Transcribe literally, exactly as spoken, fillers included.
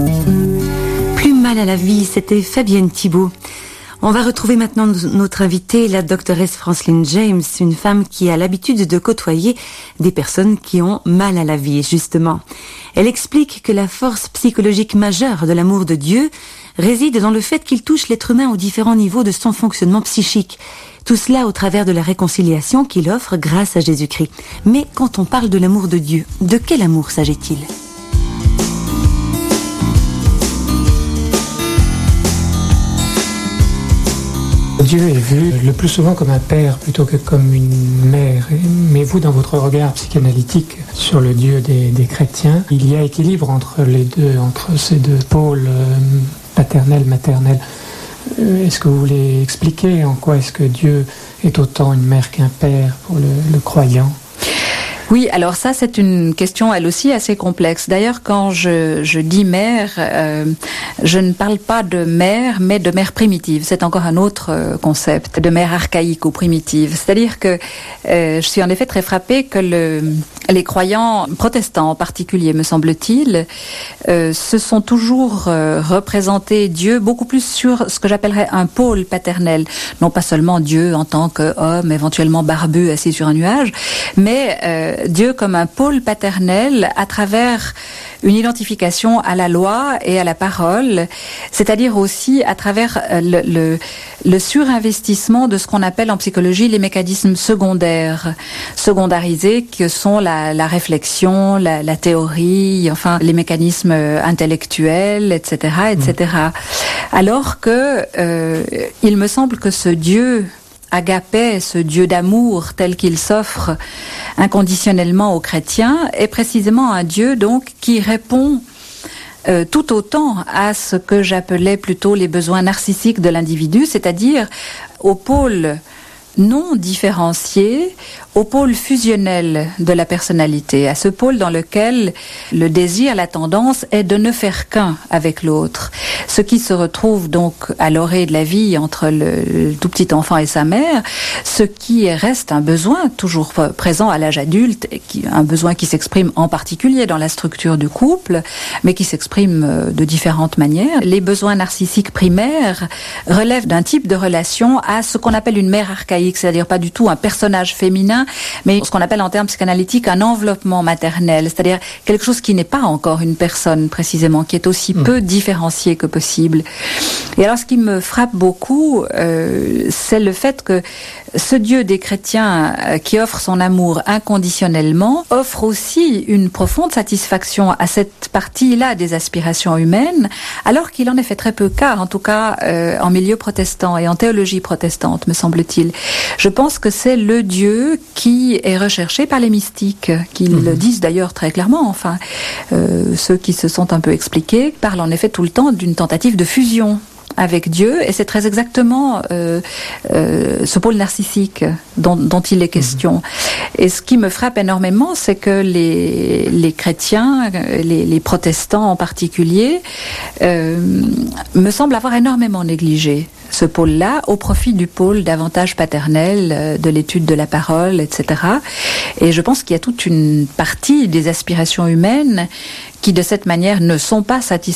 Plus mal à la vie, c'était Fabienne Thibault. On va retrouver maintenant notre invitée, la doctoresse Francelyn James, une femme qui a l'habitude de côtoyer des personnes qui ont mal à la vie, justement. Elle explique que la force psychologique majeure de l'amour de Dieu réside dans le fait qu'il touche l'être humain aux différents niveaux de son fonctionnement psychique. Tout cela au travers de la réconciliation qu'il offre grâce à Jésus-Christ. Mais quand on parle de l'amour de Dieu, de quel amour s'agit-il ? Dieu est vu le plus souvent comme un père plutôt que comme une mère. Mais vous, dans votre regard psychanalytique sur le Dieu des, des chrétiens, il y a équilibre entre les deux, entre ces deux pôles euh, paternel, maternel. Euh, est-ce que vous voulez expliquer en quoi est-ce que Dieu est autant une mère qu'un père pour le, le croyant ? Oui, alors ça, c'est une question, elle aussi, assez complexe. D'ailleurs, quand je, je dis mère, euh, je ne parle pas de mère, mais de mère primitive. C'est encore un autre euh, concept, de mère archaïque ou primitive. C'est-à-dire que euh, je suis en effet très frappée que le, les croyants protestants, en particulier, me semble-t-il, euh, se sont toujours euh, représentés Dieu beaucoup plus sur ce que j'appellerais un pôle paternel. Non pas seulement Dieu en tant qu'homme, éventuellement barbu, assis sur un nuage, mais euh, Dieu comme un pôle paternel à travers une identification à la loi et à la parole, c'est-à-dire aussi à travers le, le, le surinvestissement de ce qu'on appelle en psychologie les mécanismes secondaires, secondarisés, que sont la, la réflexion, la, la théorie, enfin les mécanismes intellectuels, et cetera, et cetera. Mmh. Alors que euh, il me semble que ce Dieu Agapé, ce Dieu d'amour tel qu'il s'offre inconditionnellement aux chrétiens, est précisément un Dieu donc qui répond euh, tout autant à ce que j'appelais plutôt les besoins narcissiques de l'individu, c'est-à-dire au pôle non différencié, au pôle fusionnel de la personnalité, à ce pôle dans lequel le désir, la tendance est de ne faire qu'un avec l'autre. Ce qui se retrouve donc à l'orée de la vie entre le, le tout petit enfant et sa mère, ce qui reste un besoin toujours présent à l'âge adulte, et qui, un besoin qui s'exprime en particulier dans la structure du couple, mais qui s'exprime de différentes manières. Les besoins narcissiques primaires relèvent d'un type de relation à ce qu'on appelle une mère archaïque, c'est-à-dire pas du tout un personnage féminin, mais ce qu'on appelle en termes psychanalytiques un enveloppement maternel, c'est-à-dire quelque chose qui n'est pas encore une personne précisément, qui est aussi mmh. peu différencié que possible. Et alors ce qui me frappe beaucoup, euh, c'est le fait que ce Dieu des chrétiens euh, qui offre son amour inconditionnellement offre aussi une profonde satisfaction à cette partie-là des aspirations humaines, alors qu'il en est fait très peu cas, en tout cas euh, en milieu protestant et en théologie protestante, me semble-t-il. Je pense que c'est le Dieu qui est recherché par les mystiques, qui mmh. le disent d'ailleurs très clairement. Enfin, euh, ceux qui se sont un peu expliqués parlent en effet tout le temps d'une tentative de fusion avec Dieu, et c'est très exactement euh, euh, ce pôle narcissique dont, dont il est question. Mmh. Et ce qui me frappe énormément, c'est que les, les chrétiens, les, les protestants en particulier, euh, me semblent avoir énormément négligé ce pôle-là au profit du pôle davantage paternel, de l'étude de la parole, et cetera. Et je pense qu'il y a toute une partie des aspirations humaines qui, de cette manière, ne sont pas satisfaites